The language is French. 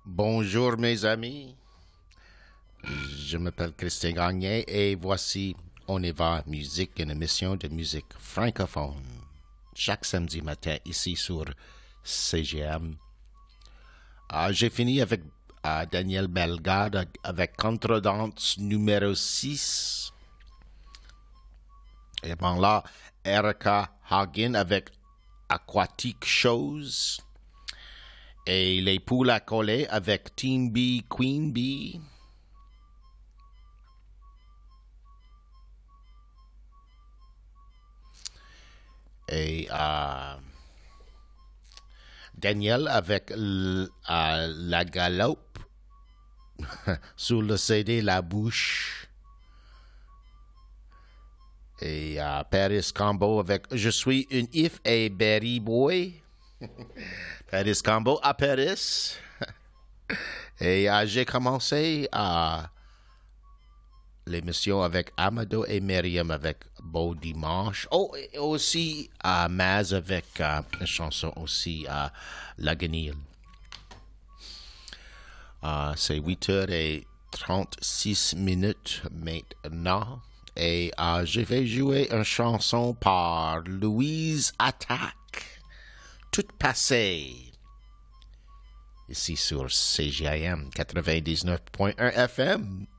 Bonjour mes amis, je m'appelle Christian Gagné et voici On y va musique, une émission de musique francophone. Chaque samedi matin ici sur CGM. J'ai fini avec Daniel Bellegarde avec Contredanse numéro 6. Et bon là, Erika Hagen avec Aquatique Chose. Et les poules à coller avec Team B, Queen Bee. Et Daniel avec la galope sur le CD La Bouche. Et Paris Combo avec Je suis une if et Berry Boy. Paris Combo à Paris. Et j'ai commencé l'émission avec Amado et Myriam avec Beau Dimanche. Oh, et aussi Maz avec une chanson aussi La Guenille. C'est 8h36 maintenant. Et je vais jouer une chanson par Louise Attaque. Toute passée. Ici sur CGIM 99.1 FM.